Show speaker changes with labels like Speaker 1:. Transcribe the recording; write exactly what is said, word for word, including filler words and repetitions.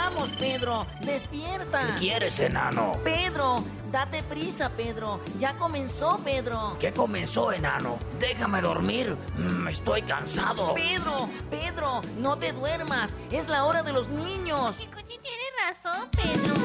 Speaker 1: Vamos, Pedro, despierta.
Speaker 2: ¿Qué quieres, enano?
Speaker 1: Pedro, date prisa, Pedro. Ya comenzó, Pedro.
Speaker 2: ¿Qué comenzó, enano? Déjame dormir. Mm, estoy cansado.
Speaker 1: Pedro, Pedro, no te duermas. Es la hora de los niños.
Speaker 3: Chico, sí tienes razón, Pedro.